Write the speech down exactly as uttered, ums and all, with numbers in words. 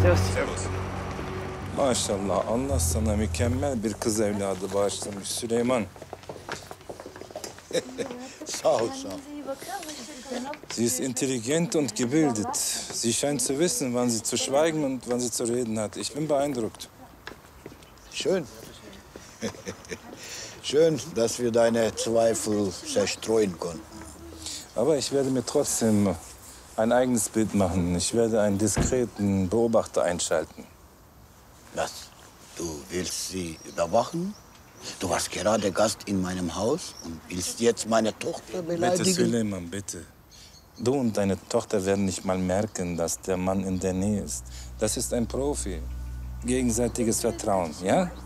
Servus. Servus. Maşallah, Allah sana mükemmel bir kız evladı bağışlamış Süleyman. Sağ ol, sağ ol. Sie ist intelligent und gebildet. Sie scheint zu wissen, wann sie zu schweigen und wann sie zu reden hat. Ich bin beeindruckt. Schön. Schön, dass wir deine Zweifel zerstreuen konnten. Aber ich werde mir trotzdem ein eigenes Bild machen. Ich werde einen diskreten Beobachter einschalten. Was? Du willst sie überwachen? Du warst gerade Gast in meinem Haus und willst jetzt meine Tochter Bitte, beleidigen? Süleyman, bitte. Du und deine Tochter werden nicht mal merken, dass der Mann in der Nähe ist. Das ist ein Profi. Gegenseitiges Vertrauen, ja?